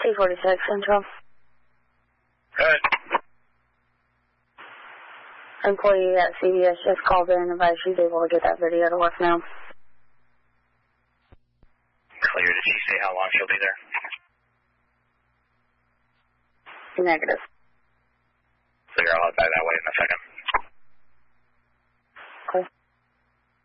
T46 Central. Good. Employee at CVS just called in and advised she's able to get that video to work now. Clear. Did she say how long she'll be there? Negative. Clear. I'll head back that way in a second.